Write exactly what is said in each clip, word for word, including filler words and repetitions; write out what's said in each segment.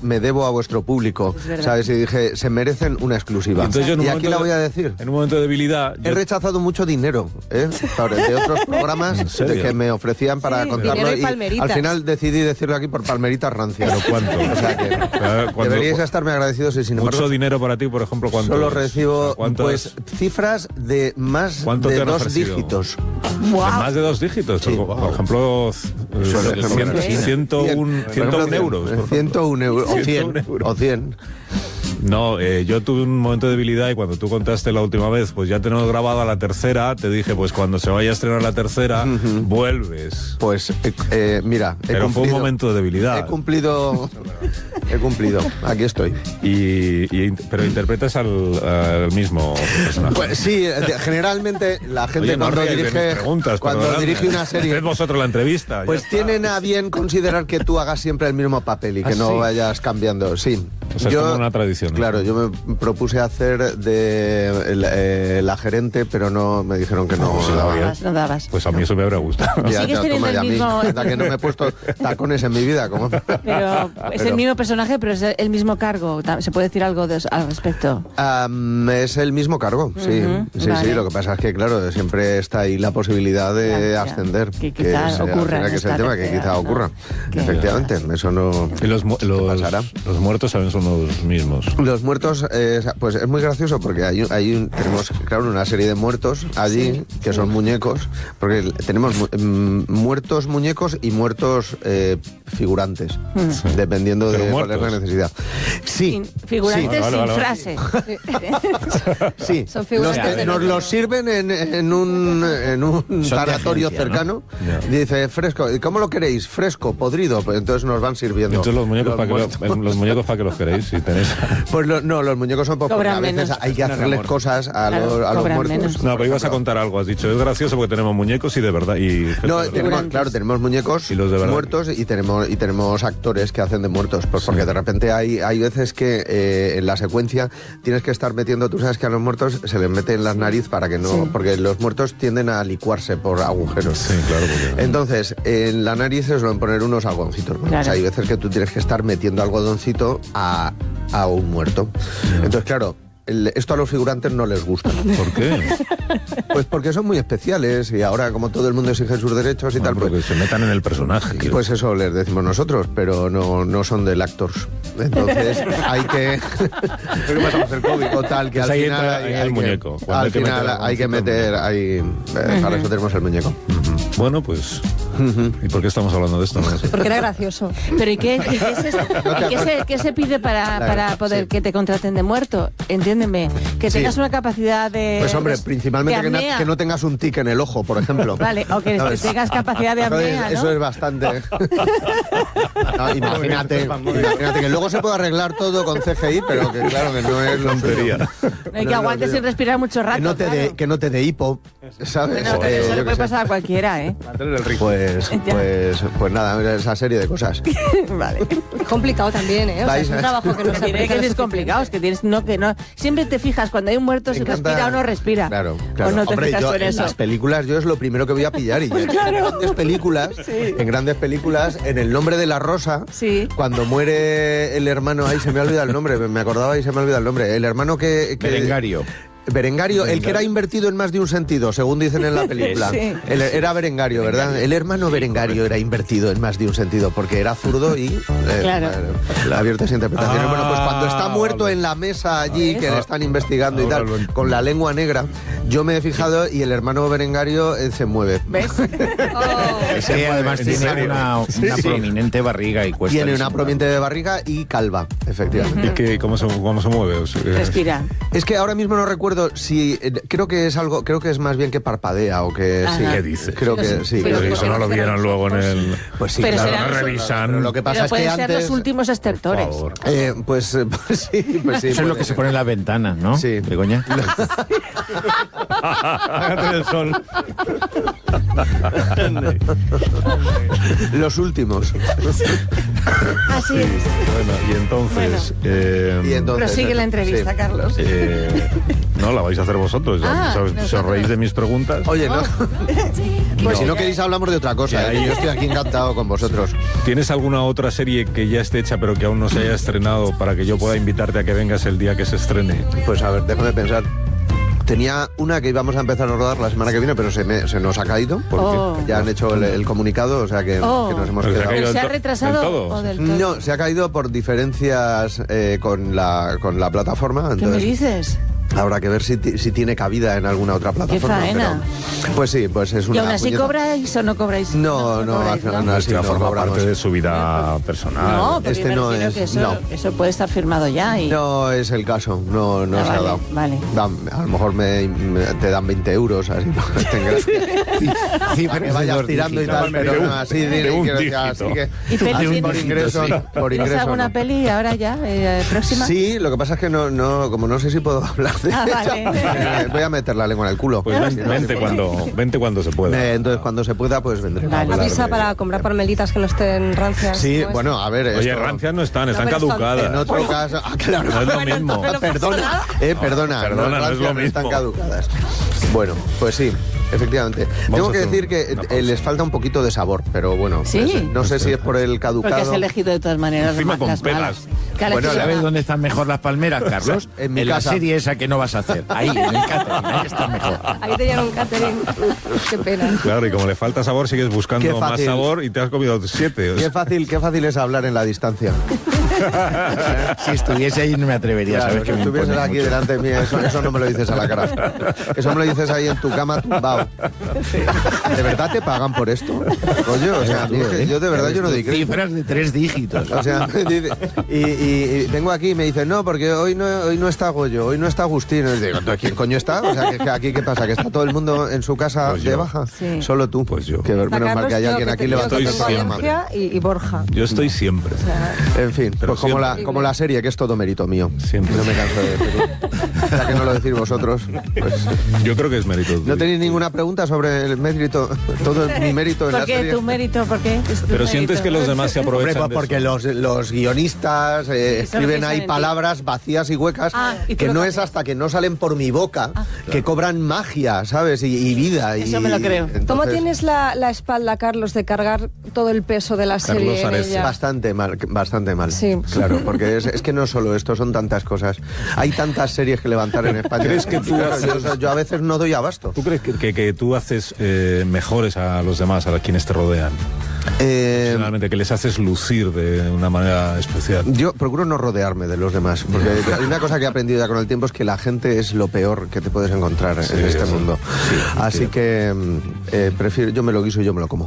me debo a vuestro público, ¿sabes? Y dije, se merecen una exclusiva. Y, y aquí la voy a decir. En un momento de debilidad... He yo... rechazado mucho dinero, ¿eh? De otros programas de que me ofrecían para sí, contarlo. Y, y al final decidí decirlo aquí por palmeritas rancias. ¿Pero cuánto? O sea que cuando, deberíais estarme agradecidos y sin embargo... Mucho dinero para ti, por ejemplo, ¿cuánto? Solo recibo, pues, es? cifras de más de dos ofrecido? dígitos. Wow. ¿De más de dos dígitos? Sí. Por, por ejemplo, ciento uno euros. ciento uno euros. O cien. O cien. No, eh, yo tuve un momento de debilidad y cuando tú contaste la última vez, pues ya tenemos grabada la tercera, te dije, pues cuando se vaya a estrenar la tercera, uh-huh. vuelves. Pues, eh, eh, mira, he Pero cumplido, fue un momento de debilidad. He cumplido, he cumplido, aquí estoy. Y, y pero interpretas al, al mismo personaje. Pues sí, generalmente la gente Oye, no cuando ríes dirige, de mis preguntas, cuando dirige una serie... Haced vosotros la entrevista. Pues tienen a bien considerar que tú hagas siempre el mismo papel y que ¿Ah, no sí? vayas cambiando, sí. O sea, yo, es como una tradición. Claro, yo me propuse hacer de el, eh, la gerente, pero no me dijeron que no. No, no, dabas, no dabas. Pues a mí eso me habrá gustado. Ya, ¿Sigues ya, teniendo el mismo...? Hasta que no me he puesto tacones en mi vida. Como... Pero es pero... el mismo personaje, pero es el mismo cargo. ¿Se puede decir algo de, al respecto? Um, es el mismo cargo, sí. Uh-huh, sí, vale. sí. Lo que pasa es que, claro, siempre está ahí la posibilidad de claro, ascender. Que quizás ocurra. Que es el tema, que quizá ocurra. ¿no? Efectivamente, que... eso no... Y los, mu- los, pasará. Los muertos saben son los mismos. Los muertos, eh, pues es muy gracioso porque hay, hay un, tenemos, claro, una serie de muertos allí sí, que sí. son muñecos, porque tenemos mu- muertos muñecos y muertos eh, figurantes, sí. dependiendo Pero de muertos. cuál es la necesidad. Sí. Sin, figurantes sí. sin frase. Sí, son los que nos los sirven en, en un, en un sanatorio cercano. ¿No? Yeah. Dice, fresco, ¿cómo lo queréis? Fresco, podrido, pues entonces nos van sirviendo. Entonces los muñecos, ¿para que, lo, los muñecos para que los queréis? Si tenéis... Pues lo, no, los muñecos son pocos, porque a veces menos. hay que hacerles no, cosas a, claro, los, a los muertos. Menos. No, pero ibas a contar algo, has dicho, es gracioso porque tenemos muñecos y de verdad. Y no, de tenemos, verdad. claro, tenemos muñecos y los de muertos y tenemos y tenemos actores que hacen de muertos, pues sí. porque de repente hay, hay veces que eh, en la secuencia tienes que estar metiendo, tú sabes que a los muertos se les mete en la nariz para que no, sí. porque los muertos tienden a licuarse por agujeros. Sí, claro. Porque... Entonces, en la nariz se suelen poner unos algodoncitos. Claro. O sea, hay veces que tú tienes que estar metiendo algodoncito a, a un muerto. Yeah. Entonces, claro, el, esto a los figurantes no les gusta. ¿Por qué? Pues porque son muy especiales y ahora como todo el mundo exige sus derechos y bueno, tal... Pues que se metan en el personaje. Pues, pues eso les decimos nosotros, pero no, no son del actors. Entonces hay que... ¿Qué pasamos el cómic o tal? Que pues al ahí final... Hay, hay el muñeco. Que, al final hay que meter... Hay, eh, uh-huh. Para eso tenemos el muñeco. Uh-huh. Bueno, pues... Uh-huh. ¿Y por qué estamos hablando de esto? No sé. Porque era gracioso. Pero ¿y qué, y qué, es ¿y qué, se, qué se pide para, para poder sí. que te contraten de muerto? Entiéndeme. Que sí. tengas una capacidad de... Pues hombre, principalmente que, na, que no tengas un tic en el ojo, por ejemplo. Vale, o que, que tengas capacidad de apnea, ¿no? Eso es bastante... No, imagínate, imagínate que luego se puede arreglar todo con C G I, pero que claro que no es lontería. No hay que aguantes sin respirar mucho rato. Que no te, claro. de, que no te dé hipo, ¿sabes? Bueno, pero eh, eso le puede pasar a cualquiera, ¿eh? Pues, pues, pues nada, esa serie de cosas. Vale. Es complicado también, ¿eh? O sea, es un trabajo que no se tiene que es complicado, es que tienes no que no. Siempre te fijas cuando hay un muerto si respira o no respira. Claro, claro. O no te Hombre, fijas yo, en eso. En las películas yo es lo primero que voy a pillar y pues yo, claro. en grandes películas, sí. en grandes películas, en El nombre de la rosa, sí. cuando muere el hermano, ahí se me ha olvidado el nombre, me acordaba y se me ha olvidado el nombre, el hermano que, que Berengario. Berengario, el que era invertido en más de un sentido, según dicen en la película. Sí. El, era Berengario, ¿verdad? Berengario. El hermano Berengario era invertido en más de un sentido, porque era zurdo y... Eh, claro. Eh, abiertas interpretaciones. Ah, bueno, pues cuando está muerto en la mesa allí, que le están investigando y tal, con la lengua negra, yo me he fijado y el hermano Berengario eh, se mueve. ¿Ves? Oh. Sí, además tiene una, una sí, prominente barriga y cuesta. Tiene una prominente barriga y calva, efectivamente. ¿Y qué, cómo, se, cómo se mueve? O sea, respira. Es que ahora mismo no recuerdo si eh, creo que es algo, creo que es más bien que parpadea o que Ajá. sí. ¿Qué dices? Creo que sí. Pero creo eso no lo vieron luego en el. Pues sí, pero claro, no revisan. Pero lo que pasa pero es pueden que ser antes los últimos estertores. Eh, pues, pues sí, pues sí. Eso es lo que se pone en la ventana, ¿no? Sí. Begoña. Hágate el sol. Los últimos. Así es. Bueno, y entonces... Bueno. Eh, y entonces prosigue la entrevista, sí. Carlos. Eh, No, la vais a hacer vosotros. Ah, ¿Os, os reís de mis preguntas? Oye, no. Pues si no ya- queréis hablamos de otra cosa. ¿eh? Yo estoy aquí encantado con vosotros. ¿Tienes alguna otra serie que ya esté hecha pero que aún no se haya estrenado para que yo pueda invitarte a que vengas el día que se estrene? Pues a ver, déjame pensar. Tenía una que íbamos a empezar a rodar la semana que viene, pero se, me- se nos ha caído porque Oh. ya han hecho el, el comunicado, o sea que, Oh. que nos hemos Pero se ha quedado. caído ¿Se ha del to- retrasado del todo? o del todo? No, se ha caído por diferencias eh, con, la, con la plataforma. ¿Qué me Entonces, dices? habrá que ver si, ti- si tiene cabida en alguna otra plataforma. faena! pero- pues sí, pues es una ¿Y aún así puñeta. cobráis o no cobráis? No, no, cobráis, no, no, Es que sí, forma cobramos. parte de su vida personal. No, porque Este me no refiero es- que eso, no. eso puede estar firmado ya. Y... No es el caso, no, no Ah, se ha vale, dado. vale. Dan- a lo mejor me, me- te dan veinte euros, así, no ten gracia. Sí, Para pero que es de vayas dos tirando y dígitos. tal, pero De un- no, así, de de- un quiero decir, dígito. así que ¿Y peli así tienes? por ingreso, Sí. por ¿Tienes ingreso alguna no. peli ahora ya, eh, próxima? Sí, lo que pasa es que no, no, como no sé si puedo hablar de Ah, ella, vale. eh, voy a meter la lengua en el culo. Pues ven- Si no, vente, sí, cuando, vente cuando se pueda. Eh, entonces cuando se pueda, pues vendré. Vale. para hablar Avisa de- para comprar palmelitas que no estén rancias. Sí, como bueno, a ver. Oye, esto- rancias no están, están pero están- caducadas. En otro caso. Ah, claro. No es lo Bueno, mismo. entonces no pasa Perdona, nada. eh, perdona, Perdona, no es rancias lo están mismo. caducadas. Bueno, pues sí, efectivamente. Tengo a que hacer decir que una eh, pausa. les falta un poquito de sabor, pero bueno, Sí. pues, no sé si es por el Porque has caducado. elegido de todas maneras Encima las con malas. pelas. Que has Bueno, elegido ¿Sabes una- dónde están mejor las palmeras, Carlos? En mi la casa. serie esa que no vas a hacer. Ahí, en el catering, ahí está mejor. Ahí te llevan un catering. Qué pena. Claro, y como le falta sabor, sigues Qué buscando más fácil. sabor y te has comido siete. o Qué sea. fácil, qué fácil es hablar en la distancia. Si estuviese ahí no me atrevería, Claro, sabes que que me estuvieses impone aquí mucho. delante de mí, eso, eso no me lo dices a la cara. Eso me lo dices ahí en tu cama tumbado. ¿De verdad te pagan por esto? Coño, o sea, a mí es que yo de verdad yo no doy crédito. Cifras de tres dígitos. O sea, dice- y, y- y vengo aquí y me dicen, no, porque hoy no, hoy no está Goyo, hoy no está Agustín. Y digo, ¿entonces quién coño está? O sea, que, que aquí ¿qué pasa? ¿Que está todo el mundo en su casa Pues de yo. baja? Sí. Solo tú. Pues yo. Que menos mal Carlos, que hay yo alguien que aquí te- yo que levantando Estoy tengo el siempre. programa. Valencia y, y Borja. Yo estoy siempre. En fin, Pero pues como la, siempre. como la serie, que es todo mérito mío. Siempre. No me canso de decirlo. Ya que no lo decís vosotros, pues... Yo creo que es mérito. ¿No tenéis ninguna pregunta sobre el mérito? Todo es mi mérito en ¿Por la qué serie. tu mérito? ¿Por qué? Es tu Pero sientes mérito. que los demás se Hombre, aprovechan pues de porque eso. los, los guionistas eh, Eso escriben lo ahí piensan en ti. palabras vacías y huecas Ah, y tú que lo no coges. es hasta que no salen por mi boca que cobran magia, ¿sabes? Y, y vida. Y, Eso me lo creo. entonces, ¿Cómo tienes la, la espalda, Carlos, de cargar todo el peso de la Carlos serie en Ares. ella? Bastante mal, bastante mal. Sí. Claro, porque es, es que no solo esto, son tantas cosas. Hay tantas series que levantar en España. ¿Crees que tú Claro, haces- yo, yo a veces no doy abasto. ¿Tú crees que, que- que tú haces eh, mejores a los demás, a quienes te rodean? Eh, Personalmente, que les haces lucir de una manera especial. Yo procuro no rodearme de los demás, porque hay una cosa que he aprendido ya con el tiempo es que la gente es lo peor que te puedes encontrar Sí, en este sí. mundo. Sí, Así sí. que mm, eh, prefiero, yo me lo guiso y yo me lo como.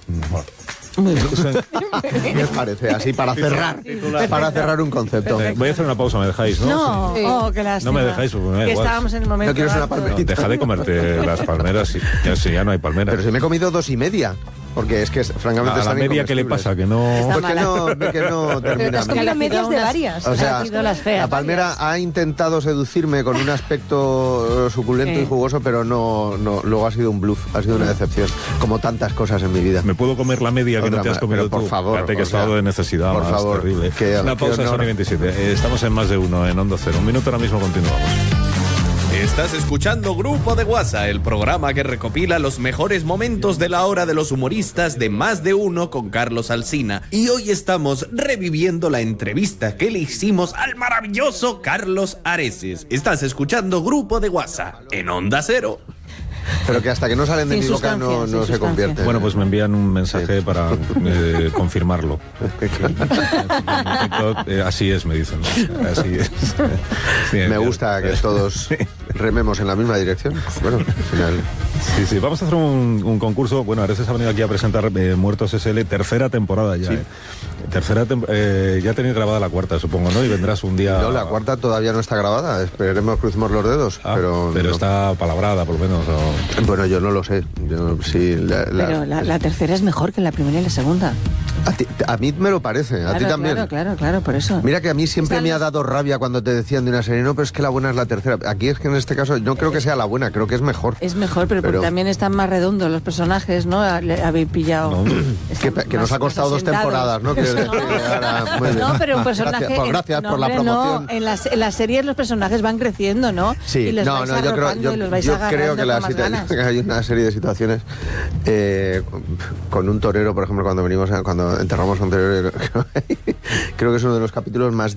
Muy bien. ¿Qué os parece? Así para cerrar, para cerrar un concepto. Eh, voy a hacer una pausa, ¿me dejáis? No, No, Sí. oh, qué lástima. No me dejáis, porque me da Que igual. estábamos en el momento. ¿No quieres una alto. No, palmerita? deja de comerte las palmeras y ya, si ya no hay palmeras. Pero si me he comido dos y media, porque es que es- francamente a la están media, ¿qué le incomestibles. pasa? Que no... Está Pues que mala. no, que no Pero te termina. has Que ha comido elegido medias de unas- varias. O sea, Ha elegido las feas. la palmera ha intentado seducirme con un aspecto eh, suculento Sí. y jugoso, pero no, no, luego ha sido un bluff, ha sido una decepción, como tantas cosas en mi vida. ¿Me puedo comer la media que Otra no te has ma- comido pero por tú? favor, Fíjate que o sea, estado de necesidad por más favor, terrible. qué- Una qué pausa, honor. Sony veintisiete. Eh, Estamos en Más de Uno, en Onda Cero. Un minuto, ahora mismo continuamos. Estás escuchando Grupo de WhatsApp, el programa que recopila los mejores momentos de la hora de los humoristas de Más de Uno con Carlos Alsina. Y hoy estamos reviviendo la entrevista que le hicimos al maravilloso Carlos Areces. Estás escuchando Grupo de WhatsApp en Onda Cero. Pero que hasta que no salen de Sin mi boca no, sustancia, no sin se sustancia. convierten. Bueno, pues me envían un mensaje para eh, confirmarlo. Eh, así es, me dicen. Así es. Bien, me bien. gusta que todos rememos en la misma dirección. Bueno, al final... Sí, sí, vamos a hacer un, un concurso. Bueno, Areces ha venido aquí a presentar eh, Muertos S L, tercera temporada ya. Sí. eh. Tercera tem- eh, ya tenéis grabada la cuarta, supongo, ¿no? Y vendrás un día... No, la cuarta todavía no está grabada. Esperemos, crucemos los dedos. Ah, pero no. está palabrada, por lo menos. o- Bueno, yo no lo sé. Yo, sí, la- la- Pero la, la tercera es mejor que la primera y la segunda. a, ti- a mí me lo parece, a ti Claro, también. Claro, claro, claro, por eso. Mira que a mí siempre Están me ha los- dado rabia cuando te decían de una serie, no, pero es que la buena es la tercera. Aquí es que en este caso no creo que sea la buena, creo que es mejor. Es mejor, pero, Pero también están más redondos los personajes, ¿no? Le habéis pillado. No. que, que nos ha costado dos temporadas, ¿no? Que, que ahora, muy bien. No, pero un personaje. Gracias, pues gracias no, por la hombre, promoción. No, en las, en las series los personajes van creciendo, ¿no? Sí, y los no, vais no, yo creo, arropando yo, y los vais yo agarrando creo que, la con más situa- ganas. que hay una serie de situaciones eh, con un torero, por ejemplo, cuando venimos, a- cuando enterramos a un torero, creo que es uno de los capítulos más